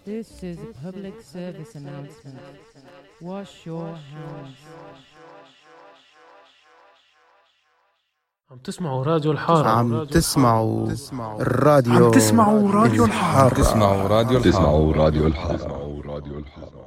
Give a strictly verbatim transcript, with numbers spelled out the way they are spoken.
This is a public service announcement. Wash your hands. عم تسمعوا راديو الحارة. عم تسمعوا الراديو عم تسمعوا راديو الحارة. الحارة. تسمعوا راديو الحارة. تسمعوا راديو الحارة.